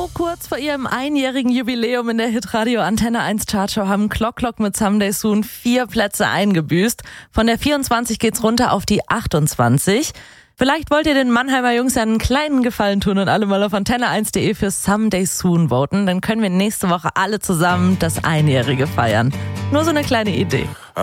kurz vor ihrem einjährigen Jubiläum in der Hitradio Antenne 1 Chartshow haben Clock mit Someday Soon 4 Plätze eingebüßt. Von der 24 geht's runter auf die 28. Vielleicht wollt ihr den Mannheimer Jungs ja einen kleinen Gefallen tun und alle mal auf antenne1.de für Someday Soon voten. Dann können wir nächste Woche alle zusammen das Einjährige feiern. Nur so eine kleine Idee.